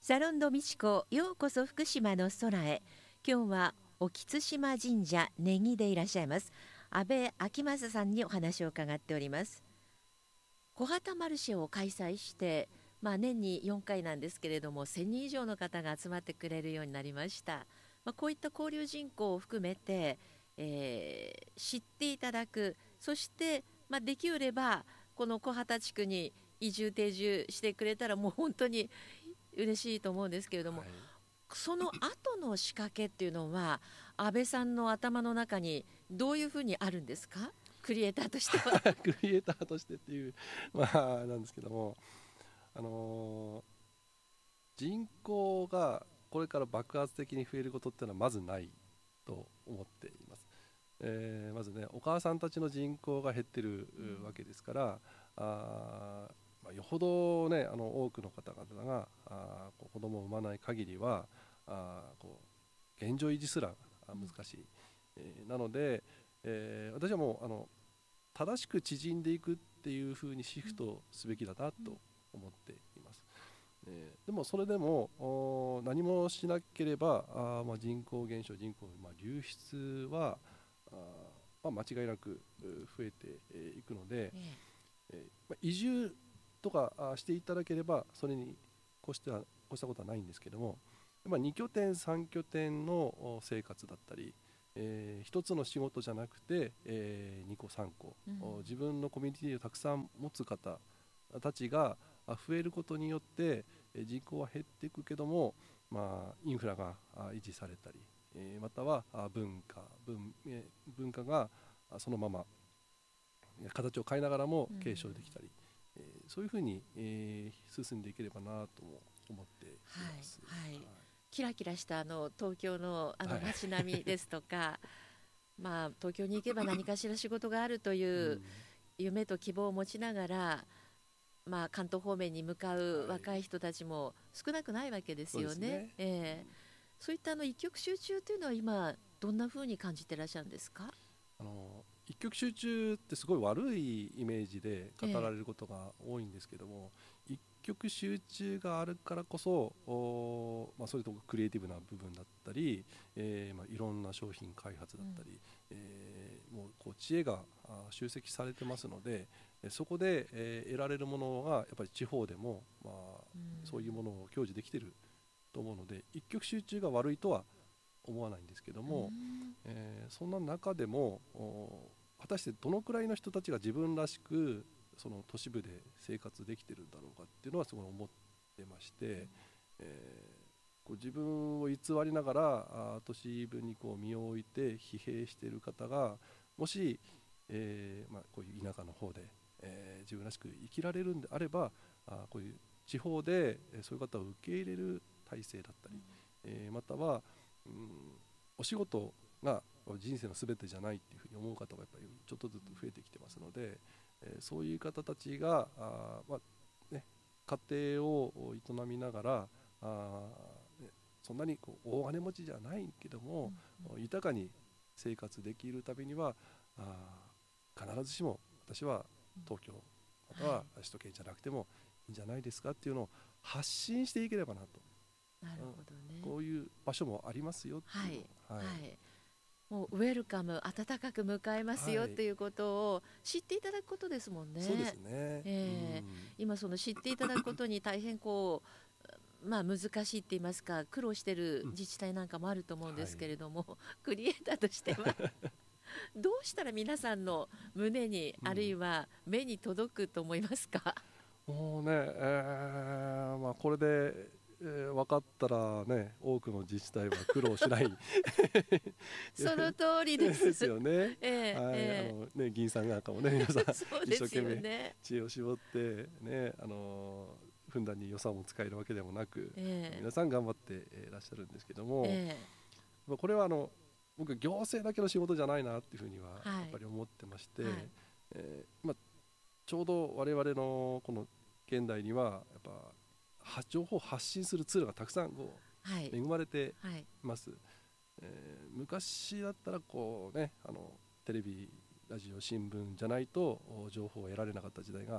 サロンドミチコ、ようこそ福島の空へ。今日は沖津島神社根木でいらっしゃいます安倍昭正さんにお話を伺っております。小型マルシェを開催して、年に4回なんですけれども1000人以上の方が集まってくれるようになりました。こういった交流人口を含めて、知っていただく、そして、できればこの小畑地区に移住定住してくれたらもう本当に嬉しいと思うんですけれども、 はい、 その後の仕掛けっていうのは安倍さんの頭の中にどういうふうにあるんですか、クリエイターとしては。 クリエイターとしてっていうなんですけども、あのー人口がこれから爆発的に増えることっていうのはまずないと思っています。まずね、お母さんたちの人口が減ってるわけですから、よほどね、多くの方々が子供を産まない限りは現状維持すら難しい、なので、私はもう正しく縮んでいくっていう風にシフトすべきだなと思っています。でもそれでも何もしなければ人口減少、人口、流出は間違いなく増えていくので、移住とかしていただければそれに越したことはないんですけども、2拠点3拠点の生活だったり、一つの仕事じゃなくて、2個3個、自分のコミュニティをたくさん持つ方たちが増えることによって人口は減っていくけども、インフラが維持されたり、または文化がそのまま形を変えながらも継承できたり、そういうふうに、進んでいければなとも思っています。 はい、キラキラした東京の街並みですとか、東京に行けば何かしら仕事があるという夢と希望を持ちながら、関東方面に向かう若い人たちも少なくないわけですよね。そういった一極集中というのは今どんなふうに感じてらっしゃるんですか？ 一極集中ってすごい悪いイメージで語られることが多いんですけども、一極集中があるからこそそれとクリエイティブな部分だったり、いろんな商品開発だったり、もう知恵が集積されてますので、そこで、得られるものがやっぱり地方でも、そういうものを享受できていると思うので、一極集中が悪いとは思わないんですけども、そんな中でも果たしてどのくらいの人たちが自分らしくその都市部で生活できてるんだろうかっていうのはすごい思ってまして、自分を偽りながら都市部に身を置いて疲弊している方がもし、こういう田舎の方で、自分らしく生きられるんであれば、こういう地方でそういう方を受け入れる体制だったり、または、お仕事が人生の全てじゃないっていうふうに思う方がやっぱりちょっとずつ増えてきてますので、そういう方たちが家庭を営みながらそんなに大金持ちじゃないけども、豊かに生活できるためには必ずしも私は東京または首都圏じゃなくてもいいんじゃないですかっていうのを発信していければなと。 なるほどね。 こういう場所もありますよっていうのを、 もうウェルカム、温かく迎えますよっていうことを知っていただくことですもんね。 そうですね、 今その知っていただくことに大変難しいって言いますか苦労している自治体なんかもあると思うんですけれども、クリエイターとしてはどうしたら皆さんの胸に、あるいは目に届くと思いますか？ もうね、これで分かったらね、多くの自治体は苦労しないその通りです。 ですよね。議員さんなんかもね、皆さん一生懸命知恵を絞ってね、ふんだんに予算も使えるわけでもなく、皆さん頑張っていらっしゃるんですけども、これは僕行政だけの仕事じゃないなっていうふうにはやっぱり思ってまして、ちょうど我々のこの現代にはやっぱ情報を発信するツールがたくさん恵まれています。昔だったらテレビラジオ新聞じゃないと情報を得られなかった時代が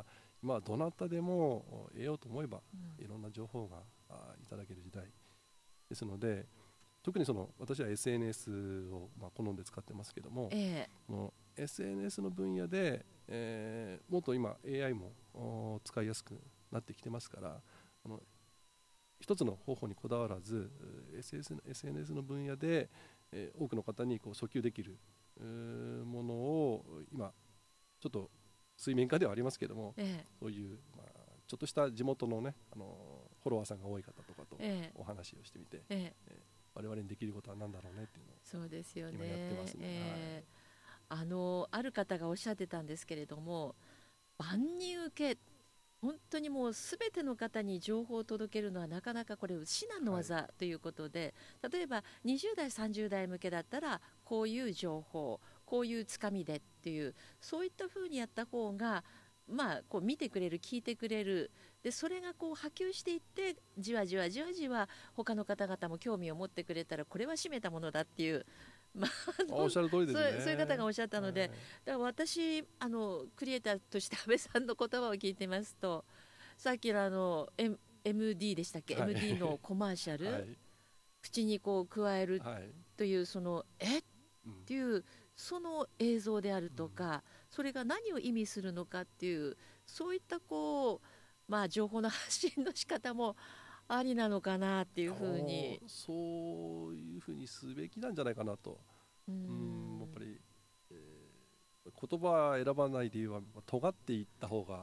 まあどなたでも得ようと思えばうん、 いろんな情報がいただける時代ですので、特に私は SNS をまあ好んで使ってますけども、 ええ、 この SNS の分野で、もっと今 AI も使いやすくなってきてますから、一つの方法にこだわらず SNS の分野で、多くの方にこう訴求できるものを今ちょっと水面下ではありますけども、 ええ、 そういう、まあ、ちょっとした地元のね、フォロワーさんが多い方とかとええ、 お話をしてみて、 ええ、 我々にできることは何だろうねっていうのをそうですよ今やってまね。 すね。はええ、ある方がおっしゃってたんですけれども、万人受け、本当にもうすべての方に情報を届けるのはなかなかこれ至難のい、はい、 技ということで、例えば20代30代向けだったらこういう情報、こういうつかみでっていう、そういった風にやった方が、まあこう見てくれる、聞いてくれる、でそれがこう波及していって、じわじわじわじわ他の方々も興味を持ってくれたらこれは締めたものだっていう、まあ、 おっしゃる通りですそういう方がね。 おっしゃったはので、だから私クリエイターとして安倍さんの言葉を聞いてますと、さっきのMD でしたっけ、 い、はい、 MD のコマーシャル、 はい、 口にこう加えるはい、 というそのっうん、 ていうその映像であるうん、 とか、それが何を意味するのかっていう、そういったこうまあ情報の発信の仕方もありなのかなっていうふうに。 そういうふうにすべきなんじゃないかなと。 うーやっん、 ぱり、言葉選ばないで言えば尖っていった方が